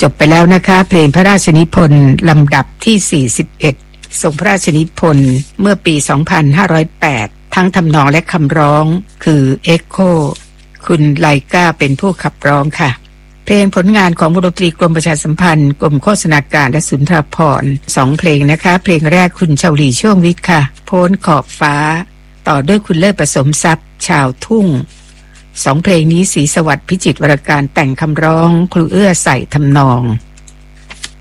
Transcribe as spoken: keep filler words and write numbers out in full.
จบไปแล้วนะคะเพลงพระราชนิพนธ์ลำดับที่สี่สิบเอ็ดทรงพระราชนิพนธ์เมื่อปีสองพันห้าร้อยแปดทั้งทำนองและคำร้องคือเอ็กโคคุณไลกาเป็นผู้ขับร้องค่ะเพลงผลงานของวงดนตรีกรมประชาสัมพันธ์กรมโฆษณาการและสุนทรภรณ์สองเพลงนะคะเพลงแรกคุณชาวลีช่วงวิทย์ค่ะโพ้นขอบฟ้าต่อด้วยคุณเลิศผสมทรัพย์ชาวทุ่งสองเพลงนี้ศรีสวัสดิ์พิจิตรวรการแต่งคำร้องครูเอื้อใส่ทำนอง